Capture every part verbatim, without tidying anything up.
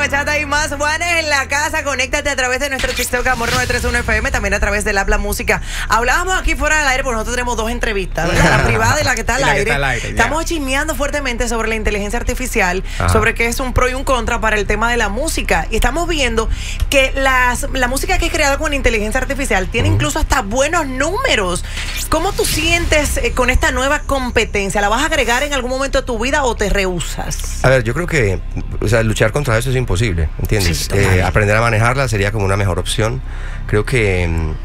bachata y más. Juanes en la casa. Conéctate a través de nuestro TikTok Amor nueve tres uno F M, también a través del Habla Música. Hablábamos aquí fuera del aire porque nosotros tenemos dos entrevistas, ¿verdad? La privada y la que está al aire. Está al aire. Estamos chismeando fuertemente sobre la inteligencia artificial, Ajá. sobre qué es un pro y un contra para el tema de la música. Y estamos viendo que las, la música que es creada con inteligencia artificial tiene uh-huh. incluso hasta buenos números. ¿Cómo tú sientes eh, con esta nueva competencia? ¿La vas a agregar en algún momento de tu vida o te rehusas? A ver, yo creo que o sea, luchar contra eso es imposible, ¿entiendes? Sí, eh, aprender a manejarla sería como una mejor opción. Creo que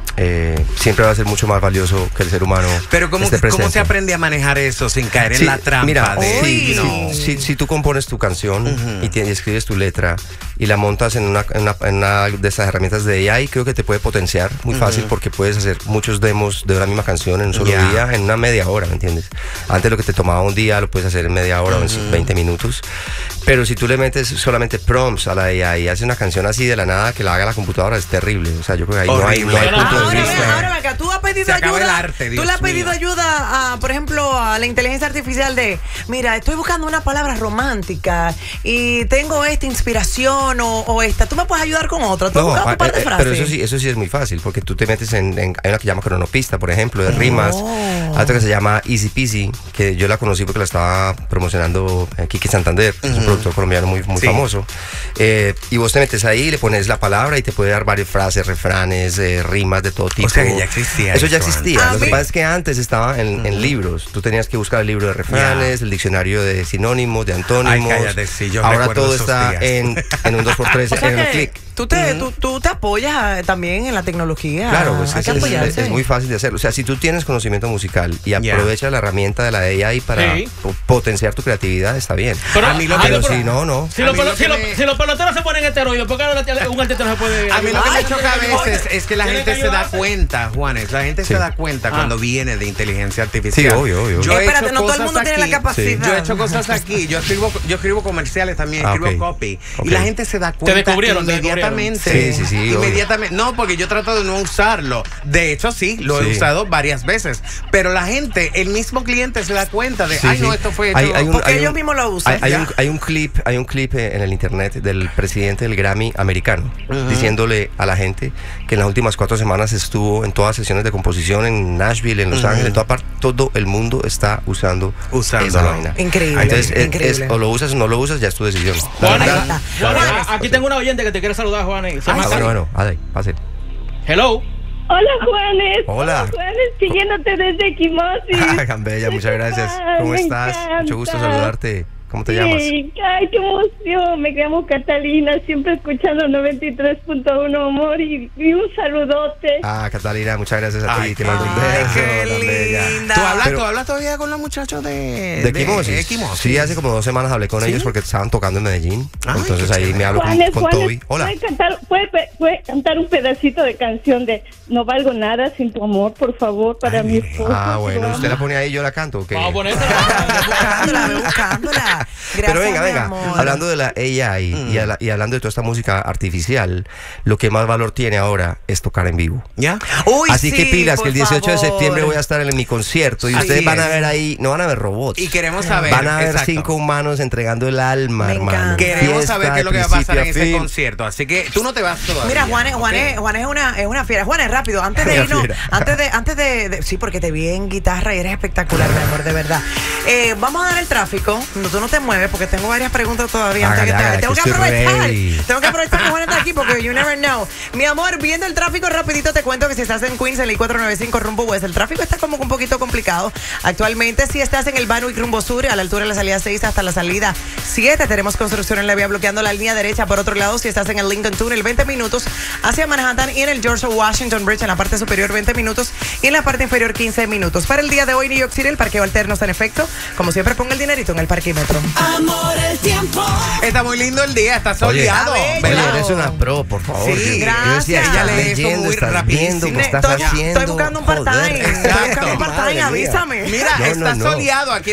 eh, siempre va a ser mucho más valioso que el ser humano. Pero ¿cómo, ¿cómo se aprende a manejar eso sin caer sí, en la trampa? Mira, de, sí, no. si, si, si tú compones tu canción uh-huh. y, te, y escribes tu letra y la montas en una, en, una, en una de esas herramientas de A I, creo que te puede potenciar muy uh-huh. fácil porque puedes hacer muchos demos de una misma canción en un solo yeah. día, en una media hora, ¿me entiendes? Antes lo que te tomaba un día lo puedes hacer en media hora uh-huh. o en veinte minutos. Pero si tú le metes solamente prompts a la A I y haces una canción así de la nada que la haga la computadora, es terrible. O sea, yo creo que ahí no hay, no hay punto ahora, de vista. Ahora, ahora, tú has pedido ayuda. Arte, tú le has pedido mío. ayuda, a, por ejemplo, a la inteligencia artificial de, mira, estoy buscando una palabra romántica y tengo esta inspiración o, o esta. ¿Tú me puedes ayudar con otra? ¿Tú no, has buscado un par de eh, frases? Pero eso sí, eso sí es muy fácil porque tú te metes en, en hay una que se llama Cronopista, por ejemplo, de rimas. Oh. Hay otra que se llama Easy Peasy, que yo la conocí porque la estaba promocionando eh, Kiki Santander, uh-huh. es un productor colombiano muy, muy sí. famoso. Eh, y vos te metes ahí, le pones la palabra y te puede dar varias frases, refranes, eh, rimas de todo tipo. O sea que ya existía. Eso, eso ya existía. Ah, Lo que mí. pasa es que antes estaba en, uh-huh. en libros. Tú tenías que buscar el libro de refranes, yeah. el diccionario de sinónimos, de antónimos. Ay, cállate, sí, yo Ahora todo está en, en un dos por tres, o sea en un clic. Tú te, uh-huh. tú, tú te apoyas también en la tecnología. Claro, pues es, es, es muy fácil de hacerlo. O sea, si tú tienes conocimiento musical y aprovechas yeah. la herramienta de la A I para sí. potenciar tu creatividad, está bien. Pero, a mí lo pero si no, no. Si, lo lo si, lo, si los peloteros se ponen esteroides, ¿por qué un artista no se puede...? A mí lo que me choca a veces es que la gente se da cuenta, Juanes, la gente sí. se da cuenta ah. cuando viene de inteligencia artificial. Sí, obvio, obvio. Yo Espérate, no todo el mundo aquí, tiene la capacidad. Sí. Yo he hecho cosas aquí, yo escribo, yo escribo comerciales también, ah, escribo okay. copy. Okay. Y la gente se da cuenta te descubrieron, inmediatamente. Te descubrieron. Sí, sí, sí. Inmediatamente. Obvio. No, porque yo trato de no usarlo. De hecho, sí, lo sí. he usado varias veces. Pero la gente, el mismo cliente se da cuenta de, sí, ay, sí. no, esto fue hecho. Hay, hay un, porque hay ellos un, mismos lo usan. Hay, hay, un, hay un clip, hay un clip en el internet del presidente del Grammy americano uh-huh. diciéndole a la gente que en las últimas cuatro semanas estuvo en todas sesiones de composición en Nashville, en Los uh-huh. Ángeles, en toda parte, todo el mundo está usando, usando esa vaina. Increíble. Entonces, increíble. Es, es, o lo usas o no lo usas, ya es tu decisión. Juan, Juan, Juan, aquí tengo una oyente que te quiere saludar, Juan. Ah, bueno, bueno, dale, pase. Hello. Hola, Juanes. Hola. Juanes, siguiéndote desde Equimosis. Ah, Bella, muchas gracias. ¿Cómo Me estás? encanta. Mucho gusto saludarte. ¿Cómo te sí. llamas? Ay, qué emoción. Me llamo Catalina, siempre escuchando noventa y tres punto uno Amor y, y un saludote. Ah, Catalina, muchas gracias a ay, ti. Te mando un beso. Qué linda. ¿Tú hablas, Pero, ¿Tú hablas todavía con los muchachos de de Equimosis? Sí, hace como dos semanas hablé con ¿Sí? ellos porque estaban tocando en Medellín. Ay, entonces ahí me hablo Juanes, con, con Juanes, Toby. Hola. ¿puede cantar, puede, puede cantar un pedacito de canción de No valgo nada sin tu amor, por favor, para ay, mi esposo? Ah, bueno. ¿Usted la pone ahí y yo la canto o qué? Vamos a ponerla. buscándola, buscándola. Gracias, Pero venga, venga, hablando de la A I mm. y, a la, y hablando de toda esta música artificial, lo que más valor tiene ahora es tocar en vivo. ¿Ya? Uy, Así sí, que pilas, que el dieciocho favor. de septiembre voy a estar en mi concierto y Así ustedes es. van a ver ahí, no van a ver robots. Y queremos saber. Van a ver exacto. cinco humanos entregando el alma, Me hermano. encanta. Queremos Fiesta saber qué es lo que va a pasar en ese fin. concierto. Así que tú no te vas todavía. Mira, Juan, es, Juan, okay. es, Juan es una es una fiera. Juan es rápido, antes de irnos, antes de antes de, de sí, porque te vi en guitarra y eres espectacular, mi amor, de verdad. Eh, vamos a dar el tráfico. No, tú no te mueves porque tengo varias preguntas todavía. Hágale, antes que hágale, tengo que que aprovechar. Ready. Tengo que aprovechar que Juan está aquí porque you never know. Mi amor, viendo el tráfico rapidito te cuento que si estás en Queens, en el I cuatro noventa y cinco rumbo West, el tráfico está como un poquito complicado. Actualmente, si estás en el Banwick rumbo sur, a la altura de la salida seis hasta la salida siete, tenemos construcción en la vía bloqueando la línea derecha. Por otro lado, si estás en el Lincoln Tunnel, veinte minutos hacia Manhattan y en el George Washington Bridge en la parte superior veinte minutos y en la parte inferior quince minutos. Para el día de hoy, New York City, el parqueo alterno está en efecto. Como siempre, ponga el dinerito en el parquímetro. Amor, el tiempo. Está muy lindo el día, está soleado. Oye, oye, eres una pro, por favor. Sí, gracias. Yo decía, ella lee eso leyendo, muy estás rapidísimo. viendo, ¿qué estás estoy, haciendo? estoy buscando un part-time. Estoy buscando un part-time, avísame. Mira, no, está no, no. soleado aquí.